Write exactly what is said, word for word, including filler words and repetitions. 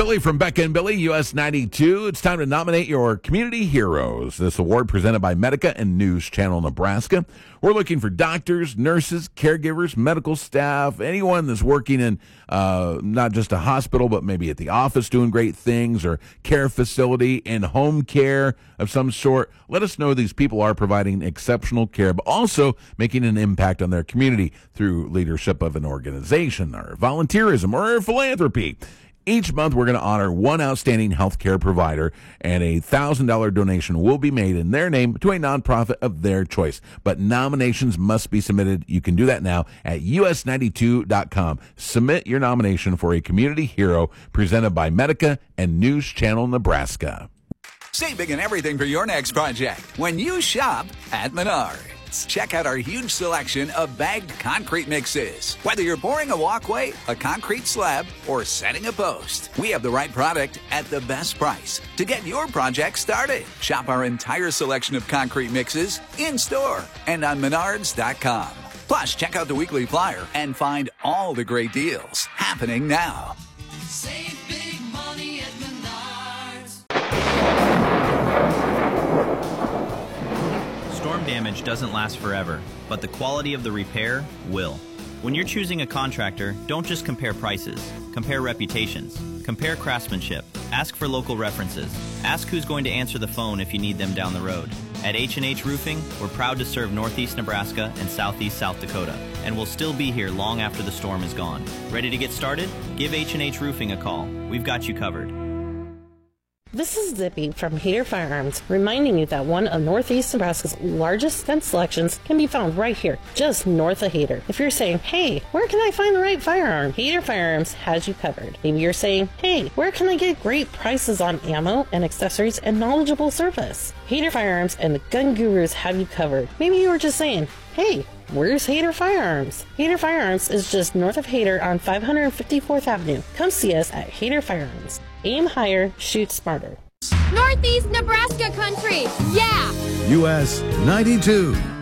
Billy from Becca and Billy, U S ninety-two. It's time to nominate your community heroes. This award presented by Medica and News Channel Nebraska. We're looking for doctors, nurses, caregivers, medical staff, anyone that's working in uh, not just a hospital, but maybe at the office doing great things, or care facility and home care of some sort. Let us know these people are providing exceptional care, but also making an impact on their community through leadership of an organization or volunteerism or philanthropy. Each month, we're going to honor one outstanding healthcare provider, and a one thousand dollars donation will be made in their name to a nonprofit of their choice. But nominations must be submitted. You can do that now at U S ninety-two dot com. Submit your nomination for a community hero presented by Medica and News Channel Nebraska. Save big on everything for your next project when you shop at Menards. Check out our huge selection of bagged concrete mixes. Whether you're pouring a walkway, a concrete slab, or setting a post, we have the right product at the best price to get your project started. Shop our entire selection of concrete mixes in-store and on menards dot com. Plus, check out the weekly flyer and find all the great deals happening now. Save big money at Menards. Storm damage doesn't last forever, but the quality of the repair will. When you're choosing a contractor, don't just compare prices. Compare reputations. Compare craftsmanship. Ask for local references. Ask who's going to answer the phone if you need them down the road. At H and H Roofing, we're proud to serve Northeast Nebraska and Southeast South Dakota, and we'll still be here long after the storm is gone. Ready to get started? Give H and H Roofing a call. We've got you covered. This is Zippy from Hayter Firearms, reminding you that one of Northeast Nebraska's largest gun selections can be found right here, just north of Hayter. If you're saying, hey, where can I find the right firearm? Hayter Firearms has you covered. Maybe you're saying, hey, where can I get great prices on ammo and accessories and knowledgeable service? Hayter Firearms and the Gun Gurus have you covered. Maybe you were just saying, hey, where's Hayter Firearms? Hayter Firearms is just north of Hayter on five hundred fifty-fourth Avenue. Come see us at Hayter Firearms. Aim higher, shoot smarter. Northeast Nebraska country, yeah! U S ninety-two.